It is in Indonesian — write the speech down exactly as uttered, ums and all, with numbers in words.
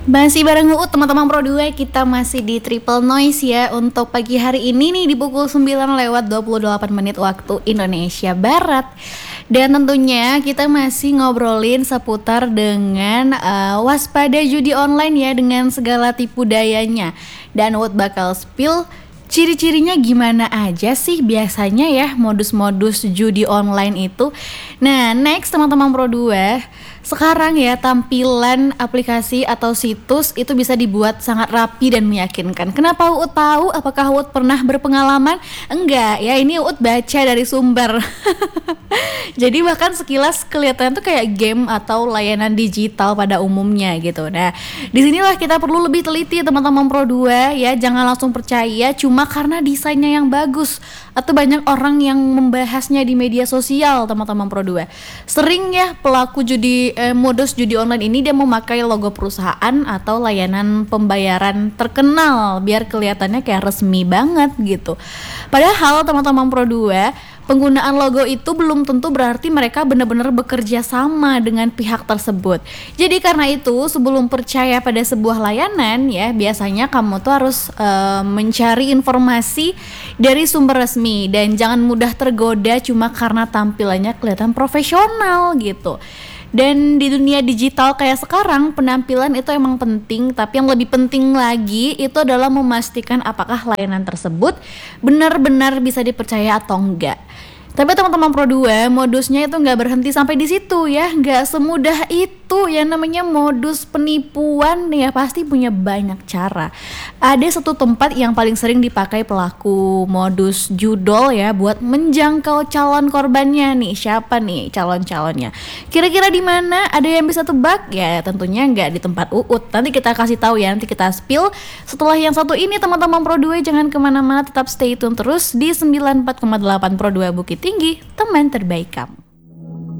Masih bareng Uut teman-teman Pro dua, kita masih di Triple Noise ya untuk pagi hari ini nih di pukul sembilan lewat dua puluh delapan menit waktu Indonesia Barat. Dan tentunya kita masih ngobrolin seputar dengan uh, waspada judi online ya dengan segala tipu dayanya. Dan Uut bakal spill ciri-cirinya gimana aja sih biasanya ya modus-modus judi online itu. Nah next teman-teman Pro dua, sekarang ya tampilan aplikasi atau situs itu bisa dibuat sangat rapi dan meyakinkan. Kenapa Uut tahu? Apakah Uut pernah berpengalaman? Enggak ya, ini Uut baca dari sumber. Jadi bahkan sekilas kelihatan tuh kayak game atau layanan digital pada umumnya gitu. Nah disinilah kita perlu lebih teliti teman-teman Pro dua ya, jangan langsung percaya cuma karena desainnya yang bagus atau banyak orang yang membahasnya di media sosial teman-teman Pro dua. Sering ya pelaku judi eh, modus judi online ini dia memakai logo perusahaan atau layanan pembayaran terkenal biar kelihatannya kayak resmi banget gitu. Padahal teman-teman Pro dua, penggunaan logo itu belum tentu berarti mereka benar-benar bekerja sama dengan pihak tersebut. Jadi karena itu sebelum percaya pada sebuah layanan ya, biasanya kamu tuh harus uh, mencari informasi dari sumber resmi dan jangan mudah tergoda cuma karena tampilannya kelihatan profesional gitu. Dan di dunia digital kayak sekarang, penampilan itu emang penting, tapi yang lebih penting lagi itu adalah memastikan apakah layanan tersebut benar-benar bisa dipercaya atau enggak. Tapi teman-teman Pro dua, modusnya itu nggak berhenti sampai di situ ya, nggak semudah itu yang namanya modus penipuan ya, pasti punya banyak cara. Ada satu tempat yang paling sering dipakai pelaku modus judol ya buat menjangkau calon korbannya nih, siapa nih calon-calonnya? Kira-kira di mana? Ada yang bisa tebak? Ya tentunya nggak di tempat Uut. Nanti kita kasih tahu ya, nanti kita spill. Setelah yang satu ini teman-teman Pro dua, jangan kemana-mana, tetap stay tune terus di sembilan puluh empat koma delapan Pro dua Bukit Tinggi, teman terbaik kamu.